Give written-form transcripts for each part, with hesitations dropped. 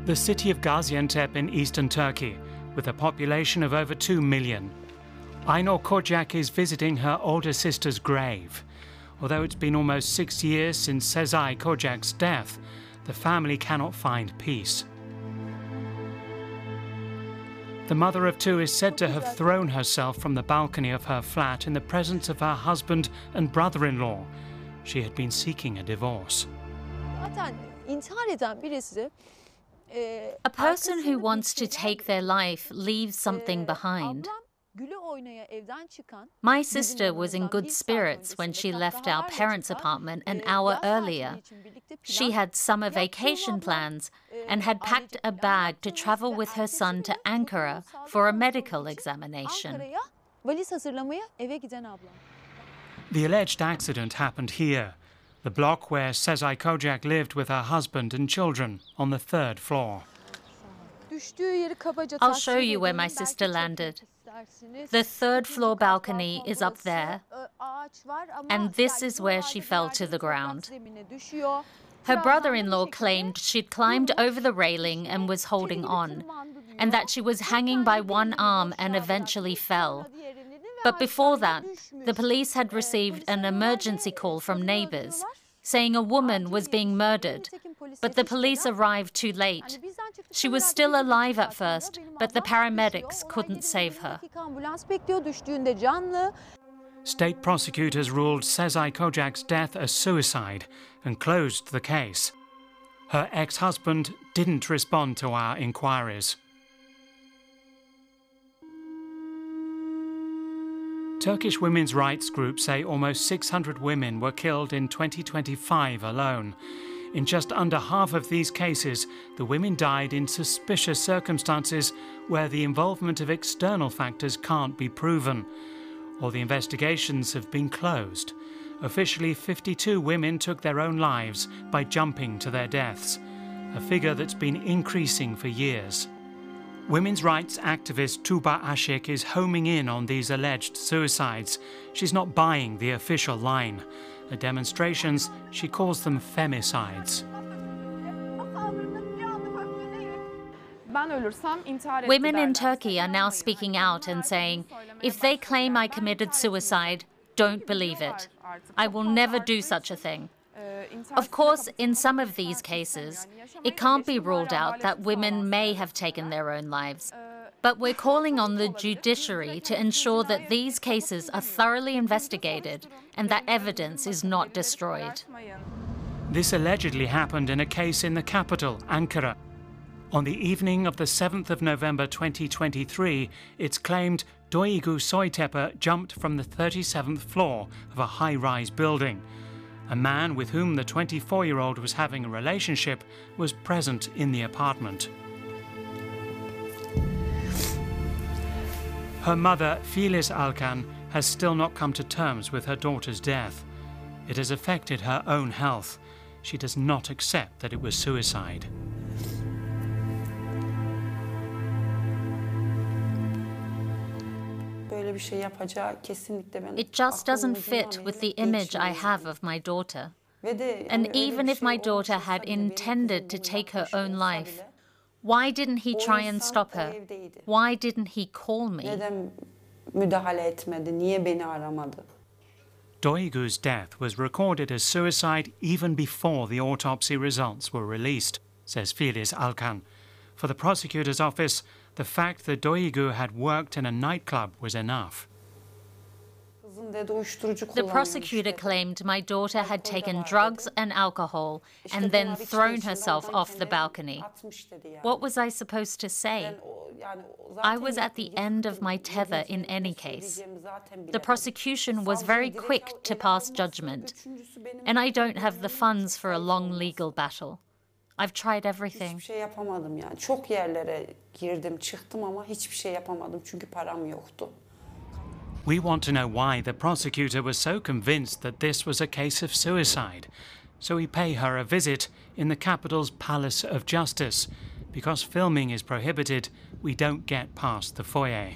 The city of Gaziantep in eastern Turkey, with a population of over 2 million. Aynur Kocak is visiting her older sister's grave. Although it's been almost 6 years since Sezai Kocak's death, the family cannot find peace. The mother of two is said to have thrown herself from the balcony of her flat in the presence of her husband and brother-in-law. She had been seeking a divorce. A person who wants to take their life leaves something behind. My sister was in good spirits when she left our parents' apartment an hour earlier. She had summer vacation plans and had packed a bag to travel with her son to Ankara for a medical examination. The alleged accident happened here, the block where Sezai Kocak lived with her husband and children, on the 3rd floor. I'll show you where my sister landed. The 3rd floor balcony is up there, and this is where she fell to the ground. Her brother-in-law claimed she'd climbed over the railing and was holding on, and that she was hanging by one arm and eventually fell. But before that, the police had received an emergency call from neighbors saying a woman was being murdered, but the police arrived too late. She was still alive at first, but the paramedics couldn't save her. State prosecutors ruled Sezai Kocak's death a suicide and closed the case. Her ex-husband didn't respond to our inquiries. Turkish women's rights groups say almost 600 women were killed in 2025 alone. In just under half of these cases, the women died in suspicious circumstances where the involvement of external factors can't be proven. All the investigations have been closed. Officially, 52 women took their own lives by jumping to their deaths, a figure that's been increasing for years. Women's rights activist Tuba Ashik is homing in on these alleged suicides. She's not buying the official line. At demonstrations, she calls them femicides. Women in Turkey are now speaking out and saying, if they claim I committed suicide, don't believe it. I will never do such a thing. Of course, in some of these cases, it can't be ruled out that women may have taken their own lives. But we're calling on the judiciary to ensure that these cases are thoroughly investigated and that evidence is not destroyed. This allegedly happened in a case in the capital, Ankara. On the evening of the 7th of November 2023, it's claimed Duygu Soytepe jumped from the 37th floor of a high-rise building. A man with whom the 24-year-old was having a relationship was present in the apartment. Her mother, Filiz Alkan, has still not come to terms with her daughter's death. It has affected her own health. She does not accept that it was suicide. It just doesn't fit with the image I have of my daughter. And even if my daughter had intended to take her own life, why didn't he try and stop her? Why didn't he call me? Duygu's death was recorded as suicide even before the autopsy results were released, says Filiz Alkan. For the prosecutor's office, the fact that Duygu had worked in a nightclub was enough. The prosecutor claimed my daughter had taken drugs and alcohol and then thrown herself off the balcony. What was I supposed to say? I was at the end of my tether in any case. The prosecution was very quick to pass judgment, and I don't have the funds for a long legal battle. I've tried everything. We want to know why the prosecutor was so convinced that this was a case of suicide. So we pay her a visit in the capital's Palace of Justice. Because filming is prohibited, we don't get past the foyer.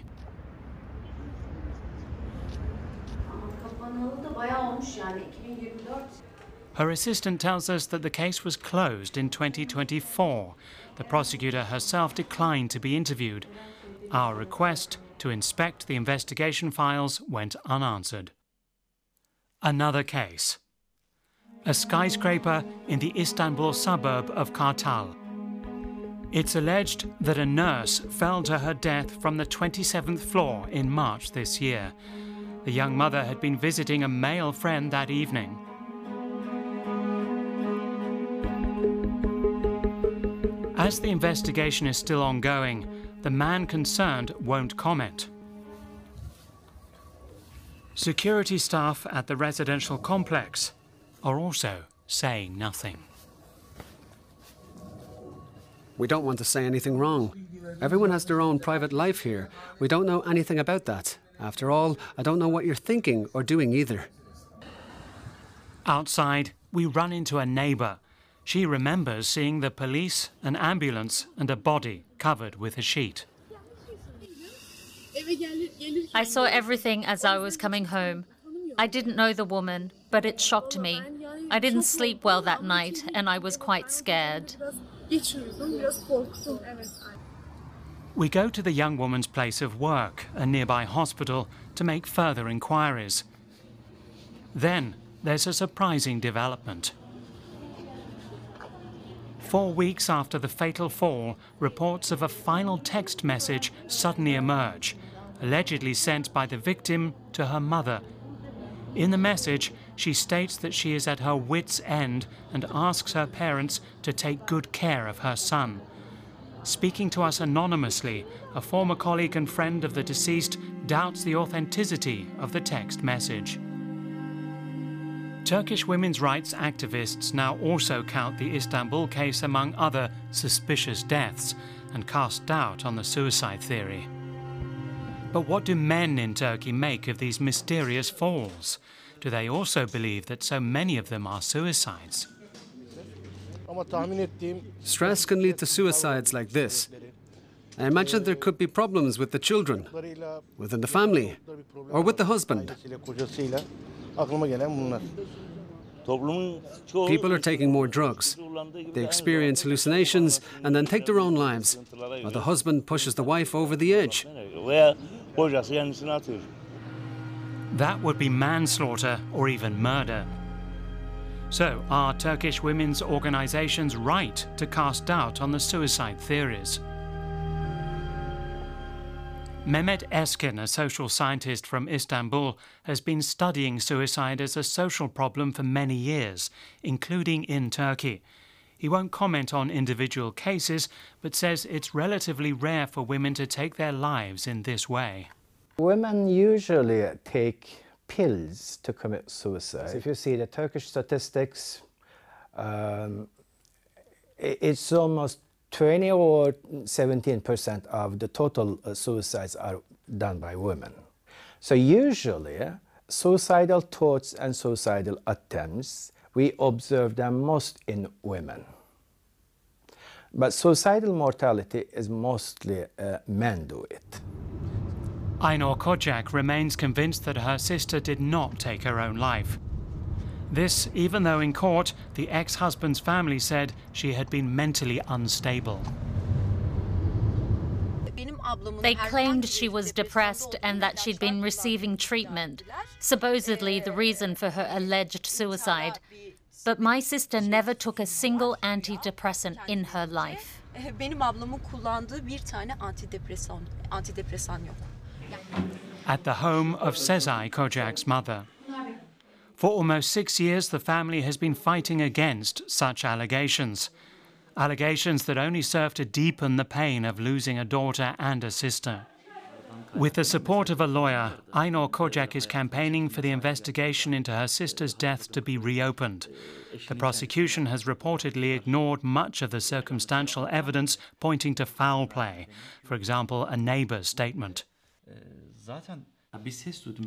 Her assistant tells us that the case was closed in 2024. The prosecutor herself declined to be interviewed. Our request to inspect the investigation files went unanswered. Another case. A skyscraper in the Istanbul suburb of Kartal. It's alleged that a nurse fell to her death from the 27th floor in March this year. The young mother had been visiting a male friend that evening. As the investigation is still ongoing, the man concerned won't comment. Security staff at the residential complex are also saying nothing. We don't want to say anything wrong. Everyone has their own private life here. We don't know anything about that. After all, I don't know what you're thinking or doing either. Outside, we run into a neighbour. She remembers seeing the police, an ambulance and a body covered with a sheet. I saw everything as I was coming home. I didn't know the woman, but it shocked me. I didn't sleep well that night and I was quite scared. We go to the young woman's place of work, a nearby hospital, to make further inquiries. Then there's a surprising development. 4 weeks after the fatal fall, reports of a final text message suddenly emerge, allegedly sent by the victim to her mother. In the message, she states that she is at her wit's end and asks her parents to take good care of her son. Speaking to us anonymously, a former colleague and friend of the deceased doubts the authenticity of the text message. Turkish women's rights activists now also count the Istanbul case among other suspicious deaths and cast doubt on the suicide theory. But what do men in Turkey make of these mysterious falls? Do they also believe that so many of them are suicides? Stress can lead to suicides like this. I imagine there could be problems with the children, within the family, or with the husband. People are taking more drugs. They experience hallucinations and then take their own lives, or the husband pushes the wife over the edge. That would be manslaughter or even murder. So, are Turkish women's organizations right to cast doubt on the suicide theories? Mehmet Eskin, a social scientist from Istanbul, has been studying suicide as a social problem for many years, including in Turkey. He won't comment on individual cases, but says it's relatively rare for women to take their lives in this way. Women usually take pills to commit suicide. If you see the Turkish statistics, it's almost 20 or 17% of the total suicides are done by women. So usually, suicidal thoughts and suicidal attempts, we observe them most in women. But suicidal mortality is mostly men do it. Aynur Kocak remains convinced that her sister did not take her own life. This, even though in court, the ex-husband's family said she had been mentally unstable. They claimed she was depressed and that she'd been receiving treatment, supposedly the reason for her alleged suicide. But my sister never took a single antidepressant in her life. At the home of Sezai Kojak's mother. For almost 6 years, the family has been fighting against such allegations. Allegations that only serve to deepen the pain of losing a daughter and a sister. With the support of a lawyer, Aynur Kocak is campaigning for the investigation into her sister's death to be reopened. The prosecution has reportedly ignored much of the circumstantial evidence pointing to foul play. For example, a neighbour's statement.